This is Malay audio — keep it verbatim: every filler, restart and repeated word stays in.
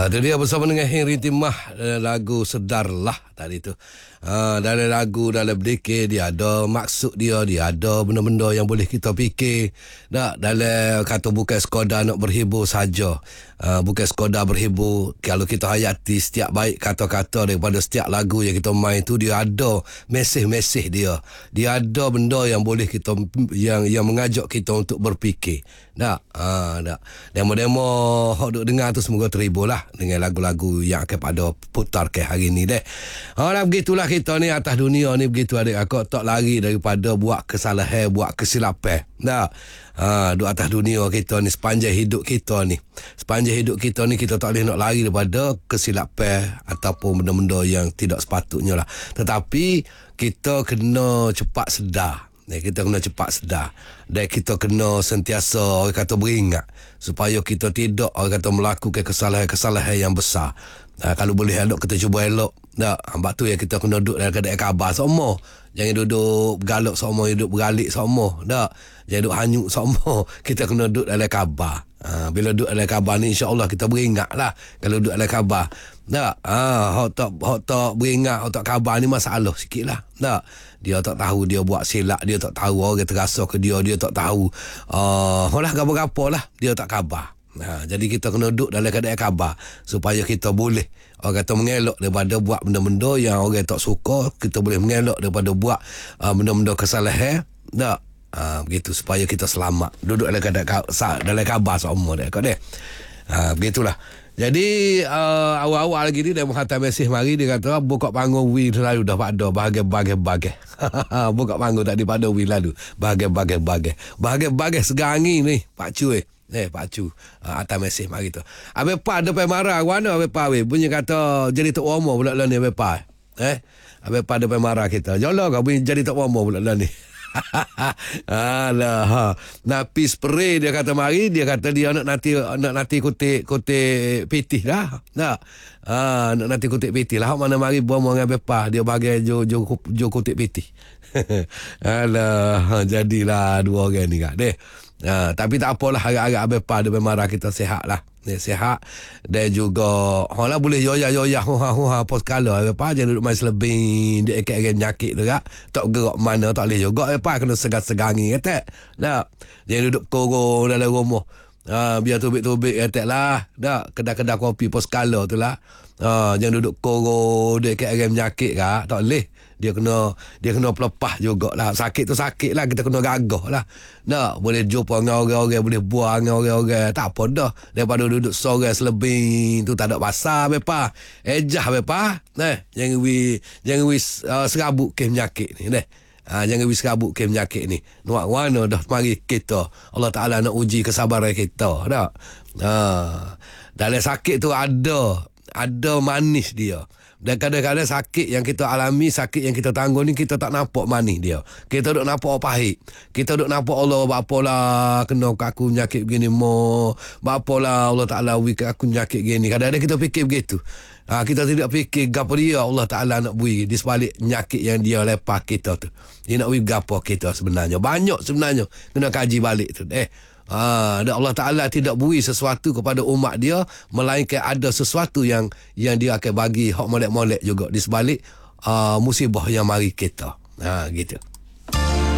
Ha, tu dia bersama dengan Henry Timah, lagu Sedarlah tadi tu. Ha, dalam lagu, dalam berzikir dia ada maksud dia, dia ada benda-benda yang boleh kita fikir. Tak, dalam kata bukan sekadar nak berhibur saja. Ha, bukan sekadar berhibur. Kalau kita hayati setiap baik kata-kata daripada setiap lagu yang kita main tu, dia ada mesej-mesej dia. Dia ada benda yang boleh kita, yang yang mengajak kita untuk berfikir. Tak, ha, tak. Demo-demo hok duk dengar tu semoga terhibur lah dengan lagu-lagu yang akan pada putar ke hari ni deh. Ha, lah begitulah kita ni atas dunia ni begitu adik akak, tak lari daripada buat kesalahan, buat kesilapan. Tak. Ha, duk atas dunia kita ni sepanjang hidup kita ni. Sepanjang hidup kita ni kita tak boleh nak lari daripada kesilapan ataupun benda-benda yang tidak sepatutnya lah. Tetapi kita kena cepat sedar. Kita kena cepat sedar. Dan kita kena sentiasa orang kata beringat supaya kita tidak orang kata melakukan kesalahan-kesalahan yang besar. Ha, kalau boleh elok kita cuba elok. Tak, sebab tu yang kita kena duduk dalam keadaan khabar semua. Jangan duduk bergalak semua, duduk bergalik semua. Tak, jangan duduk hanyut semua. Kita kena duduk dalam khabar. Ha, bila duduk dalam khabar ni insya-Allah kita beringat lah kalau duduk dalam khabar. Tak, ha, hok tak hok tak beringat, hok tak khabar ni masalah sikitlah. Tak, dia tak tahu dia buat silap, dia tak tahu orang terasa ke dia, dia tak tahu. Ah, uh, lah gapo-gapo lah, dia tak khabar. Ha, jadi kita kena duduk dalam keadaan khabar supaya kita boleh orang kata mengelak daripada buat benda-benda yang orang tak suka. Kita boleh mengelak daripada buat uh, benda-benda kesalahan. Tak, ha, begitu supaya kita selamat duduk dalam keadaan dalam khabar semua dah kau deh. Ha, begitulah. Jadi uh, awal-awal lagi ni dia menghantar mesej mari, dia kata buka panggung wi selalu dah pada bahagian-bahagian. Buka panggung tadi pada wi lalu bahagian-bahagian. Bahagian-bahagian segangi ni Pak Cu eh. Eh Pak Cu uh, atas mesej mari tu. Abe pa depan marah mana abe pa we bunyi kata jadi tok wamo pula lah ni abe pa. Eh abe pa depan marah kita. Jolo kau bunyi jadi tok wamo pula lah ni. Alah ha. Napi spray dia kata mari, dia kata dia nak nanti nak nanti kutik kutik pitih dah. Tak. Ha, nak nanti kutik pitih lah. Mana mari buang dengan bepa dia bagi jo jo jo kutik pitih. Alah ha, jadilah dua orang ni kak deh. Ha, tapi tak apalah, agak-agak bepa dia marah kita sihat lah. Dia sihat dan juga hola boleh yoya-yoya ha-ha apa sekala apa jangan duduk main selebing dia ikat-ikat nyakit tu kak. Tak gerak mana tak boleh juga apa kena segar-segangi kata. Tak. Jangan duduk korong dalam rumah. Ha, biar tubik-tubik kata lah. Tak, kedai-kedai kopi apa sekala tu lah. Ha, jangan duduk korong dia ikat-ikat nyakit kak. Tak boleh. Dia kena dia kena pelepah jugalah. Sakit tu sakit lah, kita kena gagah lah. Tak, boleh jumpa dengan orang-orang, boleh buang dengan orang-orang. Tak apa dah. Daripada duduk sorang selebing tu tak ada pasal bepa. Ejah bepa. Nah, jangan wi jangan wi uh, serabut ke penyakit ni deh. Ha, jangan wi serabut ke penyakit ni. Nak mana dah mari kita. Allah Taala nak uji kesabaran kita. Tak. Ha, dalam sakit tu ada ada manis dia. Dan kadang-kadang sakit yang kita alami, sakit yang kita tanggung ni, kita tak nampak manis dia. Kita duk nampak pahit. Kita duk nampak Allah, bapalah kena aku penyakit begini mo. Bapalah Allah Taala beri aku penyakit gini. Kadang-kadang kita fikir begitu. Ha, kita tidak fikir gapo dia Allah Taala nak beri di sebalik penyakit yang dia lepas kita tu. Dia nak beri gapo kita sebenarnya. Banyak sebenarnya. Kena kaji balik tu. Eh. Ha, dan Allah Ta'ala tidak beri sesuatu kepada umat dia melainkan ada sesuatu yang yang dia akan bagi hak molek-molek juga di sebalik uh, musibah yang mari kita. Ha, gitu.